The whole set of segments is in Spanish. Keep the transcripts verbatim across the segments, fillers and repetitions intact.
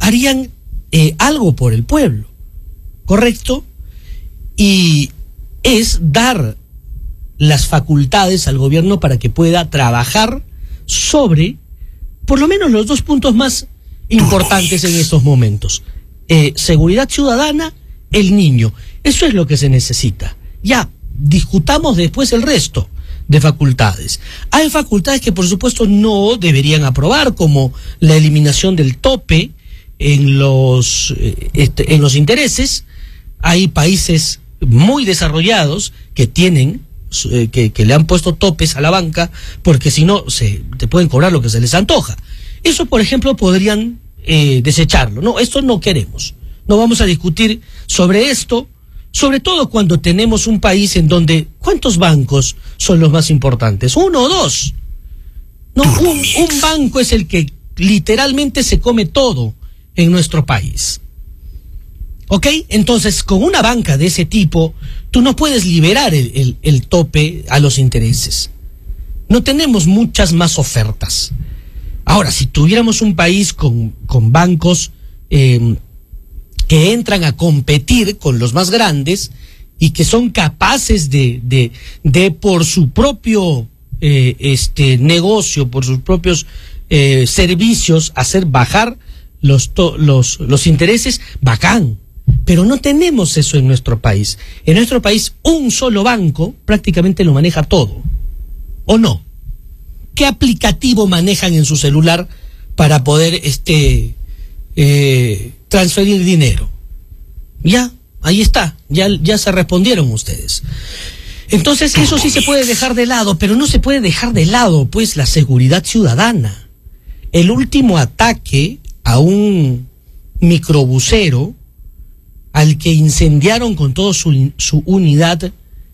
harían eh, algo por el pueblo, ¿correcto? Y es dar las facultades al gobierno para que pueda trabajar sobre, por lo menos, los dos puntos más importantes en estos momentos. Eh, seguridad ciudadana, el niño. Eso es lo que se necesita. Ya, discutamos después el resto de facultades. Hay facultades que por supuesto no deberían aprobar, como la eliminación del tope en los, eh, este, en los intereses. Hay países muy desarrollados que tienen, eh, que, que le han puesto topes a la banca, porque si no, se te pueden cobrar lo que se les antoja. Eso, por ejemplo, podrían eh, desecharlo. No, esto no queremos. No vamos a discutir sobre esto, sobre todo cuando tenemos un país en donde, ¿cuántos bancos son los más importantes? ¿Uno o dos? No, un, un banco es el que literalmente se come todo en nuestro país. ¿Ok? Entonces, con una banca de ese tipo, tú no puedes liberar el, el, el tope a los intereses. No tenemos muchas más ofertas. Ahora, si tuviéramos un país con, con bancos eh, que entran a competir con los más grandes y que son capaces de, de, de por su propio eh, este negocio, por sus propios eh, servicios, hacer bajar los, to, los, los intereses, bacán. Pero no tenemos eso en nuestro país. En nuestro país, un solo banco prácticamente lo maneja todo. ¿O no? ¿Qué aplicativo manejan en su celular para poder este eh, transferir dinero? Ya, ahí está. Ya, ya se respondieron ustedes. Entonces, eso sí se puede dejar de lado, pero no se puede dejar de lado, pues, la seguridad ciudadana. El último ataque a un microbusero al que incendiaron con toda su, su unidad,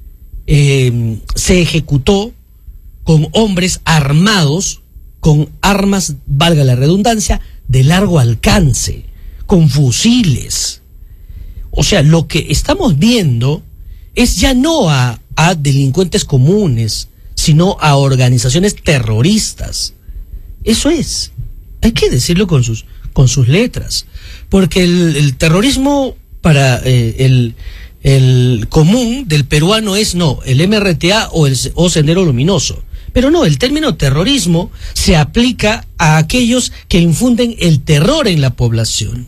eh, se ejecutó con hombres armados, con armas, valga la redundancia, de largo alcance, con fusiles. O sea, lo que estamos viendo es ya no a, a delincuentes comunes, sino a organizaciones terroristas. Eso es, hay que decirlo con sus, con sus letras, porque el, el terrorismo para eh, el, el común del peruano es no, el M R T A o el o Sendero Luminoso. Pero no, el término terrorismo se aplica a aquellos que infunden el terror en la población.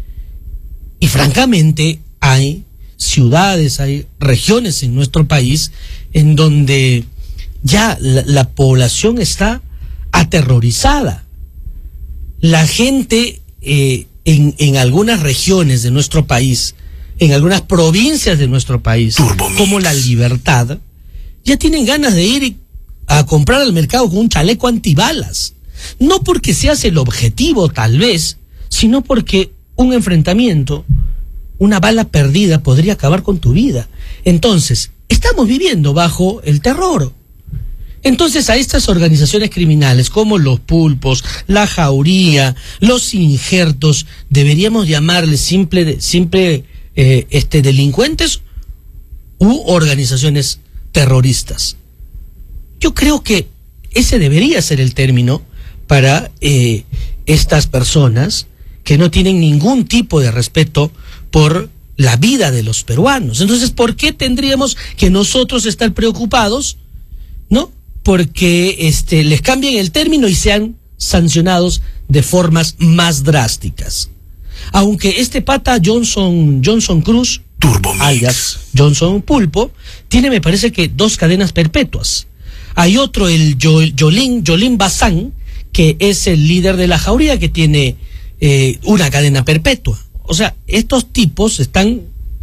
Y francamente hay ciudades, hay regiones en nuestro país en donde ya la, la población está aterrorizada. La gente eh, en, en algunas regiones de nuestro país, en algunas provincias de nuestro país, como La Libertad, ya tienen ganas de ir a comprar al mercado con un chaleco antibalas. No porque seas el objetivo, tal vez, sino porque un enfrentamiento, una bala perdida podría acabar con tu vida. Entonces, estamos viviendo bajo el terror. Entonces, a estas organizaciones criminales como los pulpos, la jauría, los injertos, deberíamos llamarles simple, simple eh, este, delincuentes u organizaciones terroristas. Yo creo que ese debería ser el término para eh, estas personas que no tienen ningún tipo de respeto por la vida de los peruanos. Entonces, ¿por qué tendríamos que nosotros estar preocupados, no? Porque este, les cambien el término y sean sancionados de formas más drásticas. Aunque este pata Johnson, Johnson Cruz, alias Johnson Pulpo, tiene, me parece que, dos cadenas perpetuas. Hay otro, el Yolín, Yolín Bazán, que es el líder de la jauría, que tiene eh, una cadena perpetua. O sea, estos tipos están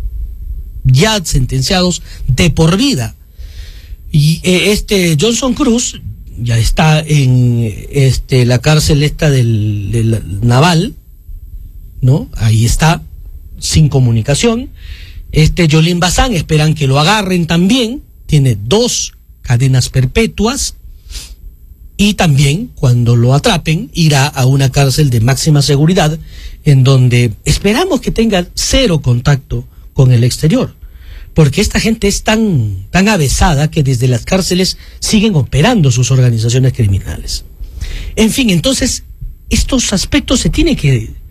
ya sentenciados de por vida. Y eh, este Johnson Cruz ya está en este la cárcel esta del, del Naval, ¿no? Ahí está, sin comunicación. Este Yolín Bazán, esperan que lo agarren también, tiene dos cadenas perpetuas, y también cuando lo atrapen irá a una cárcel de máxima seguridad en donde esperamos que tenga cero contacto con el exterior, porque esta gente es tan, tan avesada que desde las cárceles siguen operando sus organizaciones criminales. En fin, entonces estos aspectos se tienen que,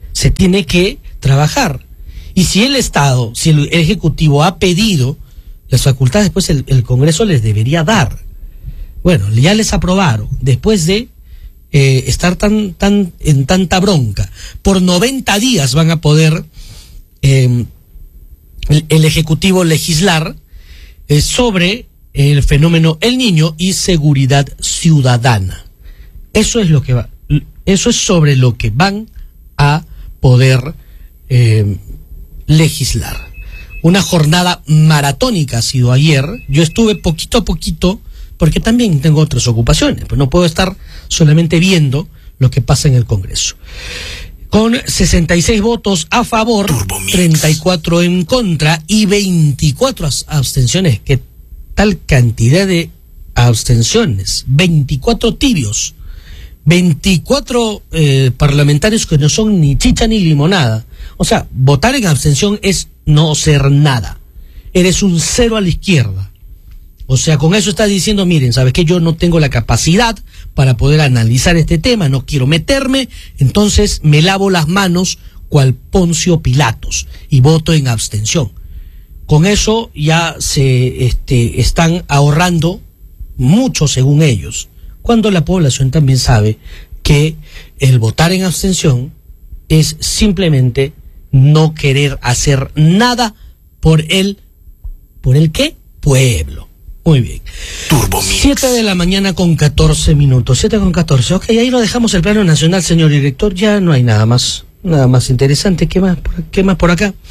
se tiene que trabajar. Y si el Estado, si el Ejecutivo ha pedido las facultades, pues el, el Congreso les debería dar. Bueno, ya les aprobaron, después de eh, estar tan, tan, en tanta bronca. Por noventa días van a poder eh, el, el Ejecutivo legislar eh, sobre el fenómeno El Niño y seguridad ciudadana. Eso es lo que va, eso es sobre lo que van a poder eh, legislar. Una jornada maratónica ha sido ayer. Yo estuve poquito a poquito, porque también tengo otras ocupaciones, pues no puedo estar solamente viendo lo que pasa en el Congreso. Con sesenta y seis votos a favor, treinta y cuatro en contra y veinticuatro abstenciones. ¿Qué tal cantidad de abstenciones? veinticuatro tibios, veinticuatro eh, parlamentarios que no son ni chicha ni limonada. O sea, votar en abstención es no ser nada. Eres un cero a la izquierda. O sea, con eso estás diciendo, miren, ¿sabes qué? Yo no tengo la capacidad para poder analizar este tema, no quiero meterme, entonces me lavo las manos cual Poncio Pilatos y voto en abstención. Con eso ya se este, están ahorrando mucho según ellos, cuando la población también sabe que el votar en abstención es simplemente no querer hacer nada por el, ¿por el qué? Pueblo. Muy bien. Siete de la mañana con catorce minutos. Siete con catorce. Ok, ahí lo dejamos el plano nacional, señor director. Ya no hay nada más, nada más interesante. ¿Qué más, qué más por acá?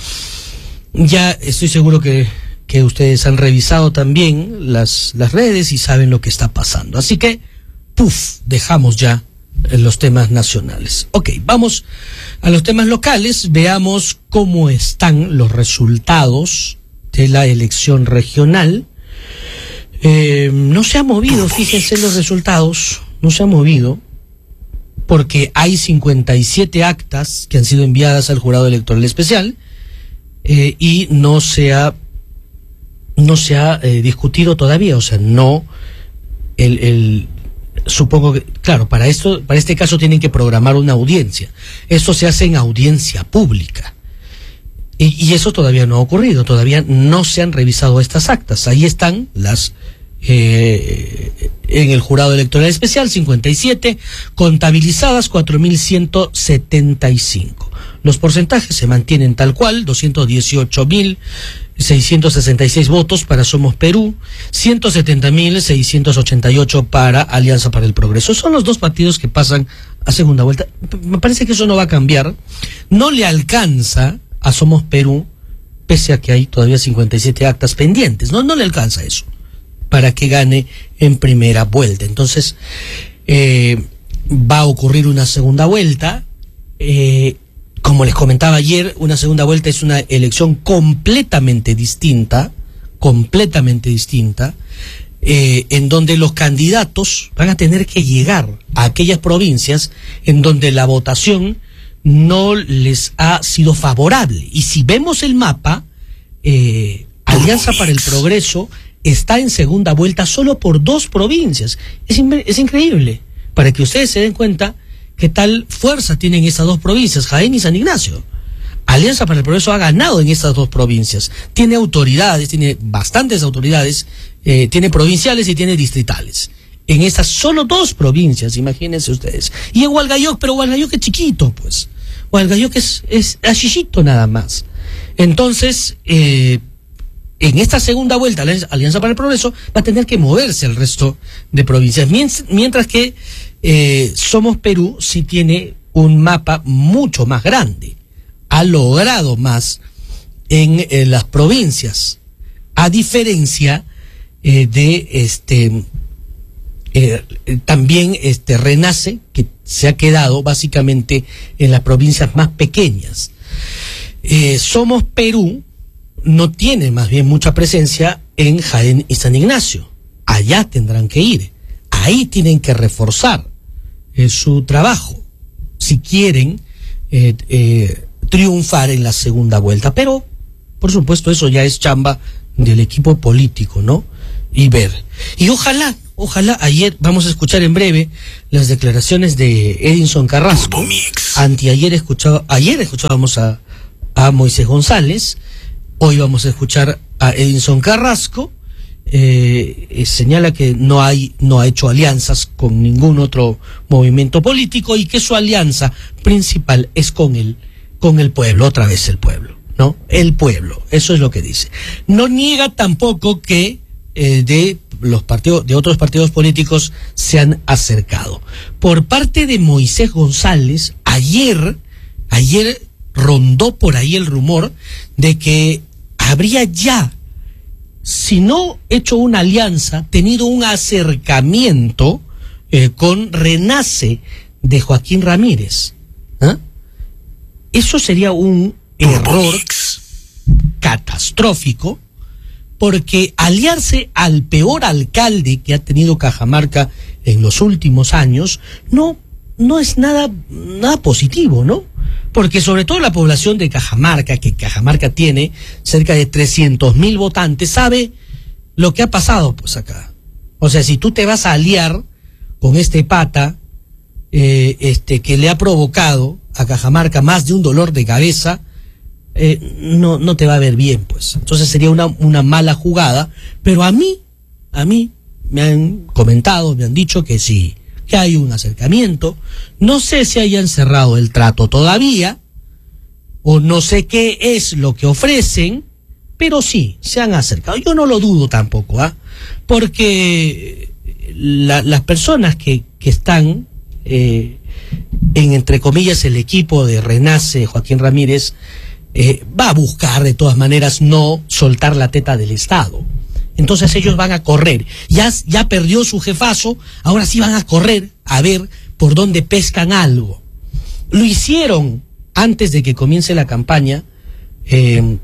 Ya estoy seguro que, que ustedes han revisado también las, las redes y saben lo que está pasando. Así que, puf, dejamos ya los temas nacionales. Ok, vamos a los temas locales. Veamos cómo están los resultados de la elección regional. Eh, no se ha movido, fíjense los resultados, no se ha movido, porque hay cincuenta y siete actas que han sido enviadas al Jurado Electoral Especial eh, y no se ha, no se ha eh, discutido todavía, o sea, no, el, el, supongo que, claro, para esto, para este caso tienen que programar una audiencia, esto se hace en audiencia pública. Y, y eso todavía no ha ocurrido, todavía no se han revisado estas actas. Ahí están las, eh, en el Jurado Electoral Especial, cincuenta y siete, contabilizadas cuatro mil ciento setenta y cinco. Los porcentajes se mantienen tal cual, doscientos dieciocho mil seiscientos sesenta y seis votos para Somos Perú, ciento setenta mil seiscientos ochenta y ocho para Alianza para el Progreso. Son los dos partidos que pasan a segunda vuelta. Me parece que eso no va a cambiar. No le alcanza a Somos Perú, pese a que hay todavía cincuenta y siete actas pendientes, no, no le alcanza eso para que gane en primera vuelta. Entonces eh, va a ocurrir una segunda vuelta. Eh, como les comentaba ayer, una segunda vuelta es una elección completamente distinta, completamente distinta, eh, en donde los candidatos van a tener que llegar a aquellas provincias en donde la votación no les ha sido favorable. Y si vemos el mapa, eh, Alianza para el Progreso está en segunda vuelta solo por dos provincias. Es, es increíble, para que ustedes se den cuenta qué tal fuerza tienen esas dos provincias, Jaén y San Ignacio. Alianza para el Progreso ha ganado en estas dos provincias. Tiene autoridades, tiene bastantes autoridades, eh, tiene provinciales y tiene distritales. En estas solo dos provincias, imagínense ustedes. Y en Hualgayoc, pero Hualgayoc es chiquito, pues. Hualgayoc es, es achillito nada más. Entonces, eh, en esta segunda vuelta, la Alianza para el Progreso va a tener que moverse el resto de provincias. Mientras que eh, Somos Perú sí tiene un mapa mucho más grande. Ha logrado más en eh, las provincias. A diferencia eh, de este... Eh, también este Renace, que se ha quedado básicamente en las provincias más pequeñas. Eh, Somos Perú no tiene más bien mucha presencia en Jaén y San Ignacio. Allá tendrán que ir. Ahí tienen que reforzar eh, su trabajo si quieren eh, eh, triunfar en la segunda vuelta. Pero, por supuesto, eso ya es chamba del equipo político, ¿no? Y ver. Y ojalá ojalá ayer, vamos a escuchar en breve las declaraciones de Edinson Carrasco. Anteayer escuchaba, ayer escuchábamos a, a Moisés González, hoy vamos a escuchar a Edinson Carrasco. Eh, eh, señala que no hay, no ha hecho alianzas con ningún otro movimiento político y que su alianza principal es con el, con el pueblo, otra vez el pueblo, ¿no? El pueblo, eso es lo que dice. No niega tampoco que eh, de los partidos, de otros partidos políticos se han acercado. Por parte de Moisés González, ayer, ayer rondó por ahí el rumor de que habría ya, si no hecho una alianza, tenido un acercamiento eh, con Renace de Joaquín Ramírez. ¿Ah? Eso sería un error catastrófico, porque aliarse al peor alcalde que ha tenido Cajamarca en los últimos años no, no es nada, nada positivo, ¿no? Porque sobre todo la población de Cajamarca, que Cajamarca tiene cerca de trescientos mil votantes, sabe lo que ha pasado pues acá. O sea, si tú te vas a aliar con este pata eh, este que le ha provocado a Cajamarca más de un dolor de cabeza, eh, no, no te va a ver bien, pues. Entonces sería una, una mala jugada, pero a mí, a mí me han comentado, me han dicho que sí, que hay un acercamiento. No sé si hayan cerrado el trato todavía, o no sé qué es lo que ofrecen, pero sí, se han acercado. Yo no lo dudo tampoco, ¿ah? Porque la, las personas que, que están eh, en, entre comillas, el equipo de Renace, Joaquín Ramírez, eh, va a buscar de todas maneras no soltar la teta del Estado. Entonces ellos van a correr. Ya, ya perdió su jefazo, ahora sí van a correr a ver por dónde pescan algo. Lo hicieron antes de que comience la campaña eh,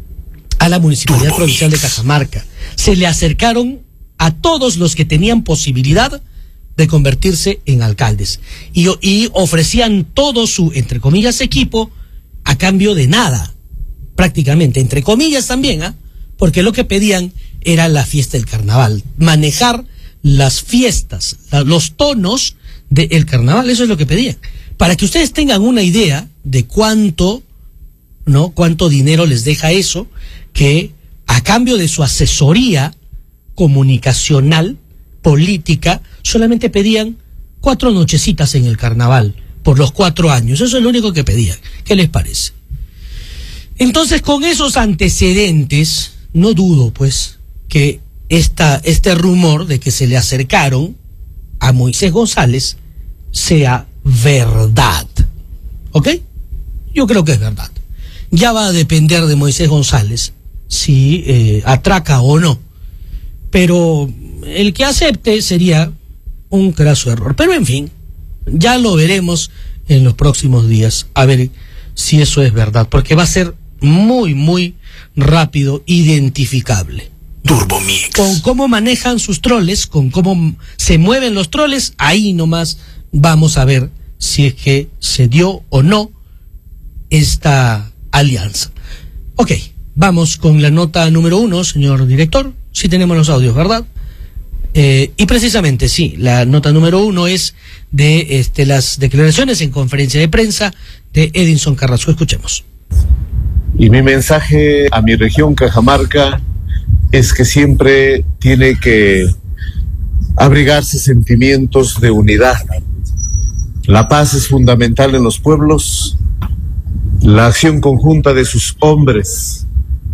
a la Municipalidad Provincial de Cajamarca. Se le acercaron a todos los que tenían posibilidad de convertirse en alcaldes. Y, y ofrecían todo su, entre comillas, equipo a cambio de nada. Prácticamente, entre comillas también, ¿ah? Porque lo que pedían era la fiesta del carnaval, manejar las fiestas, los tonos del carnaval, eso es lo que pedían. Para que ustedes tengan una idea de cuánto, ¿no? Cuánto dinero les deja eso, que a cambio de su asesoría comunicacional, política, solamente pedían cuatro nochecitas en el carnaval, por los cuatro años, eso es lo único que pedían. ¿Qué les parece? Entonces, con esos antecedentes, no dudo, pues, que esta, este rumor de que se le acercaron a Moisés González sea verdad. ¿Ok? Yo creo que es verdad. Ya va a depender de Moisés González si eh, atraca o no. Pero el que acepte sería un craso error. Pero en fin, ya lo veremos en los próximos días, a ver si eso es verdad, porque va a ser muy, muy rápido identificable. Turbomix. Con cómo manejan sus troles, con cómo se mueven los troles, ahí nomás vamos a ver si es que se dio o no esta alianza. Ok, vamos con la nota número uno, señor director. Sí tenemos los audios, ¿verdad? Eh, y precisamente, sí, la nota número uno es de este, las declaraciones en conferencia de prensa de Edinson Carrasco. Escuchemos. Y mi mensaje a mi región Cajamarca es que siempre tiene que abrigarse sentimientos de unidad. La paz es fundamental en los pueblos, la acción conjunta de sus hombres,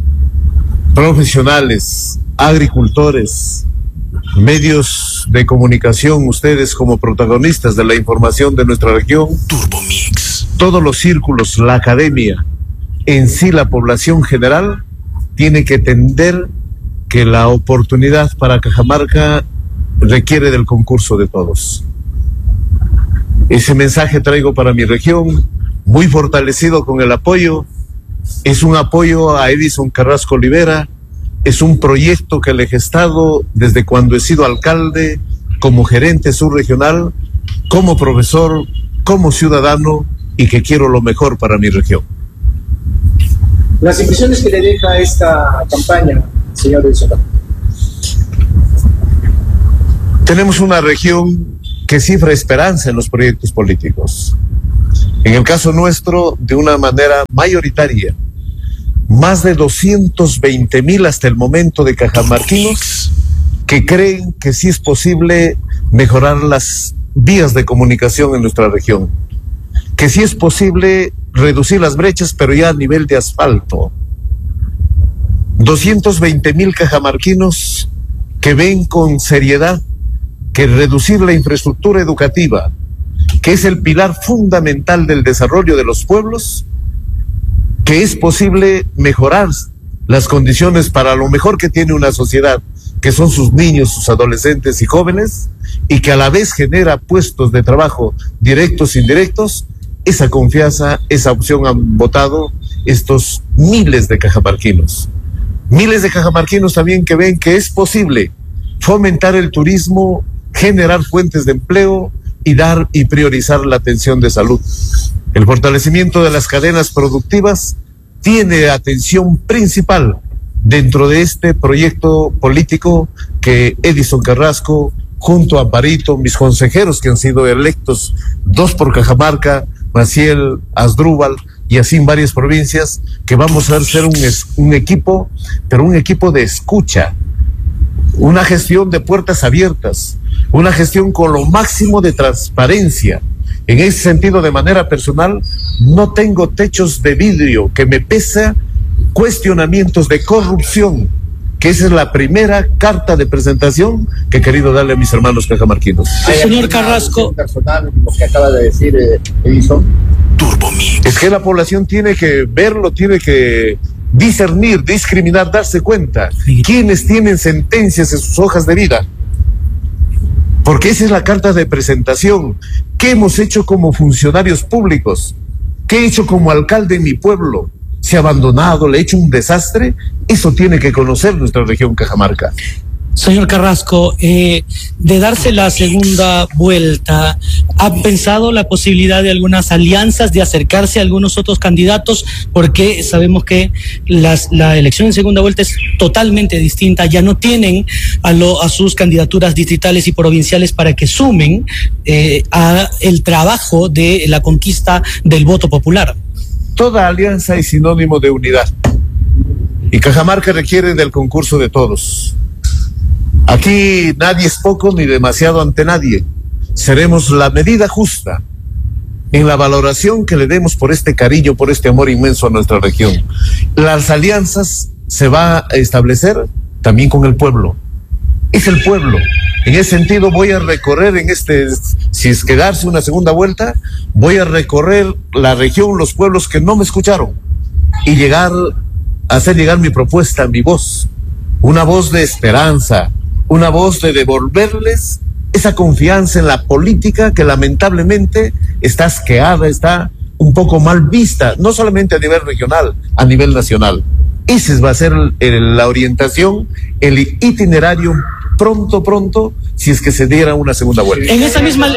profesionales, agricultores, medios de comunicación, ustedes como protagonistas de la información de nuestra región, Turbomix. Todos los círculos, la academia, en sí la población general, tiene que entender que la oportunidad para Cajamarca requiere del concurso de todos. Ese mensaje traigo para mi región, muy fortalecido con el apoyo. Es un apoyo a Edinson Carrasco Olivera, es un proyecto que le he gestado desde cuando he sido alcalde, como gerente subregional, como profesor, como ciudadano, y que quiero lo mejor para mi región. Las impresiones que le deja esta campaña, señor Edinson. Tenemos una región que cifra esperanza en los proyectos políticos. En el caso nuestro, de una manera mayoritaria, más de doscientos veinte mil hasta el momento de cajamarquinos que creen que sí es posible mejorar las vías de comunicación en nuestra región, que sí es posible reducir las brechas, pero ya a nivel de asfalto. doscientos veinte mil cajamarquinos que ven con seriedad que reducir la infraestructura educativa, que es el pilar fundamental del desarrollo de los pueblos, que es posible mejorar las condiciones para lo mejor que tiene una sociedad, que son sus niños, sus adolescentes y jóvenes, y que a la vez genera puestos de trabajo directos e indirectos. Esa confianza, esa opción han votado estos miles de cajamarquinos. Miles de cajamarquinos también que ven que es posible fomentar el turismo, generar fuentes de empleo y dar y priorizar la atención de salud. El fortalecimiento de las cadenas productivas tiene atención principal dentro de este proyecto político que Edison Carrasco, junto a Amparito, mis consejeros que han sido electos, dos por Cajamarca, Maciel, Asdrúbal y así en varias provincias, que vamos a ser un, un equipo, pero un equipo de escucha, una gestión de puertas abiertas, una gestión con lo máximo de transparencia. En ese sentido, de manera personal, no tengo techos de vidrio que me pesa cuestionamientos de corrupción, que esa es la primera carta de presentación que he querido darle a mis hermanos cajamarquinos. Señor Carrasco, personal, lo que acaba de decir eh, Edison. Turbo Mix. Es que la población tiene que verlo, tiene que discernir, discriminar, darse cuenta sí. quiénes tienen sentencias en sus hojas de vida. Porque esa es la carta de presentación. ¿Qué hemos hecho como funcionarios públicos? ¿Qué he hecho como alcalde en mi pueblo? ¿Se ha abandonado? ¿Le he hecho un desastre? Eso tiene que conocer nuestra región Cajamarca. Señor Carrasco, eh, de darse la segunda vuelta, ¿ha pensado la posibilidad de algunas alianzas, de acercarse a algunos otros candidatos? Porque sabemos que las, la elección en segunda vuelta es totalmente distinta, ya no tienen a, lo, a sus candidaturas distritales y provinciales para que sumen eh, a el trabajo de la conquista del voto popular. Toda alianza es sinónimo de unidad y Cajamarca requiere del concurso de todos. Aquí nadie es poco ni demasiado ante nadie. Seremos la medida justa en la valoración que le demos por este cariño, por este amor inmenso a nuestra región. Las alianzas se va a establecer también con el pueblo. Es el pueblo. En ese sentido voy a recorrer en este, si es que darse una segunda vuelta, voy a recorrer la región, los pueblos que no me escucharon y llegar, hacer llegar mi propuesta, mi voz, una voz de esperanza, una voz de devolverles esa confianza en la política que lamentablemente está asqueada, está un poco mal vista, no solamente a nivel regional, a nivel nacional. Esa va a ser el, el, la orientación, el itinerario pronto, pronto, si es que se diera una segunda vuelta. En esa misma...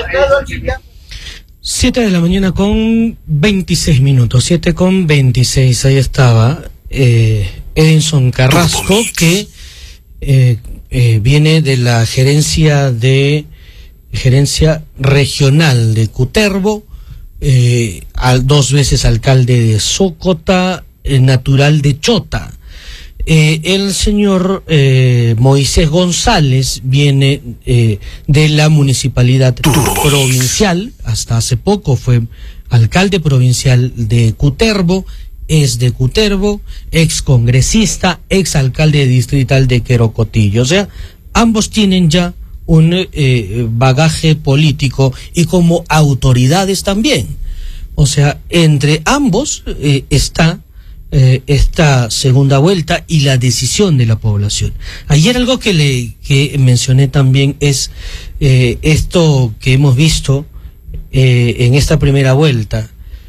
siete de la mañana con veintiséis minutos, siete con veintiséis, ahí estaba eh, Edison Carrasco, que eh, eh, viene de la gerencia de gerencia regional de Cutervo, eh, al, dos veces alcalde de Sócota, eh, natural de Chota. Eh, el señor eh, Moisés González viene eh, de la municipalidad provincial, hasta hace poco fue alcalde provincial de Cutervo, es de Cutervo, ex congresista, ex alcalde distrital de Querocotillo. O sea, ambos tienen ya un eh, bagaje político y como autoridades también. O sea, entre ambos eh, está eh, esta segunda vuelta y la decisión de la población. Ayer algo que le que mencioné también es eh, esto que hemos visto eh, en esta primera vuelta,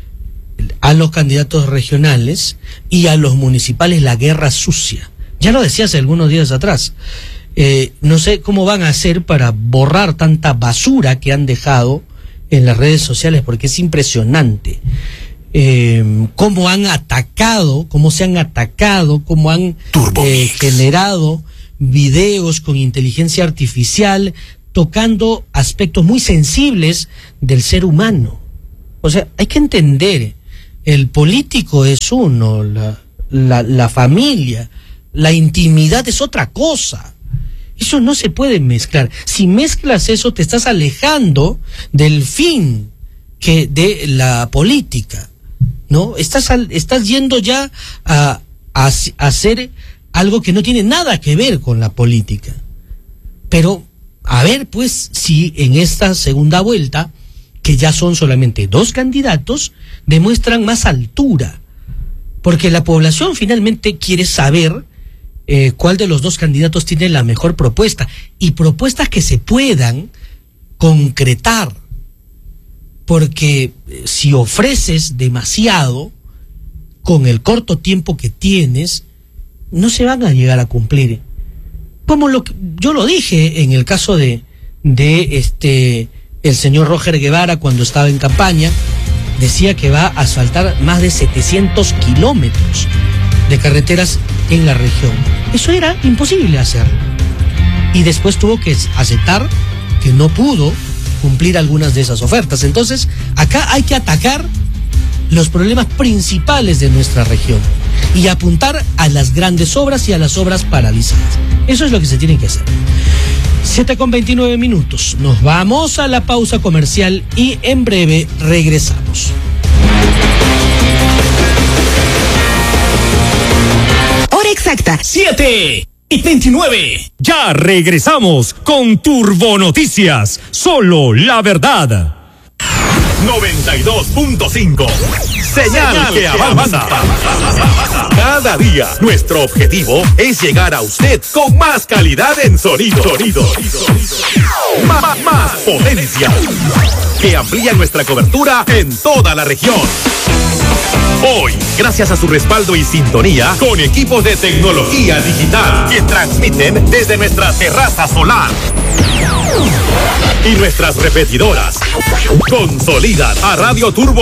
a los candidatos regionales y a los municipales, la guerra sucia. Ya lo decía hace algunos días atrás. Eh, no sé cómo van a hacer para borrar tanta basura que han dejado en las redes sociales, porque es impresionante eh, cómo han atacado, cómo se han atacado, cómo han eh, generado videos con inteligencia artificial tocando aspectos muy sensibles del ser humano. O sea, hay que entender, el político es uno, la, la, la familia, la intimidad es otra cosa. Eso no se puede mezclar. Si mezclas eso, te estás alejando del fin que de la política, ¿no? Estás, al, estás yendo ya a, a, a hacer algo que no tiene nada que ver con la política. Pero, a ver, pues, si en esta segunda vuelta, que ya son solamente dos candidatos, demuestran más altura. Porque la población finalmente quiere saber eh, cuál de los dos candidatos tiene la mejor propuesta. Y propuestas que se puedan concretar. Porque eh, si ofreces demasiado, con el corto tiempo que tienes, no se van a llegar a cumplir. Como lo que yo lo dije en el caso de, de este el señor Roger Guevara cuando estaba en campaña, decía que va a asfaltar más de setecientos kilómetros de carreteras en la región. Eso era imposible hacerlo. Y después tuvo que aceptar que no pudo cumplir algunas de esas ofertas. Entonces, acá hay que atacar los problemas principales de nuestra región y apuntar a las grandes obras y a las obras paralizadas. Eso es lo que se tiene que hacer. siete con veintinueve minutos. Nos vamos a la pausa comercial y en breve regresamos. Hora exacta. siete y veintinueve. Ya regresamos con Turbo Noticias. Solo la verdad. noventa y dos punto cinco. Señal, Señal que avanza. Cada día nuestro objetivo es llegar a usted con más calidad en sonido. Sonido. Más, más potencia. Que amplía nuestra cobertura en toda la región. Hoy, gracias a su respaldo y sintonía, con equipos de tecnología digital que transmiten desde nuestra terraza solar y nuestras repetidoras, consolidan a Radio Turbo